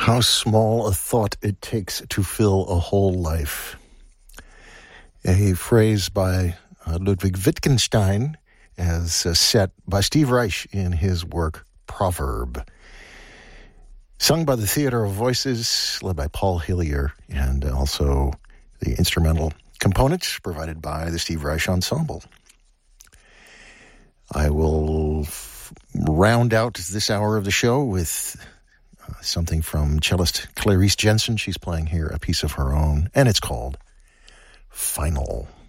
How small a thought it takes to fill a whole life. A phrase by Ludwig Wittgenstein as set by Steve Reich in his work Proverb. Sung by the Theater of Voices, led by Paul Hillier, and also the instrumental components provided by the Steve Reich Ensemble. I will round out this hour of the show with something from cellist Clarice Jensen. She's playing here a piece of her own, and it's called Final.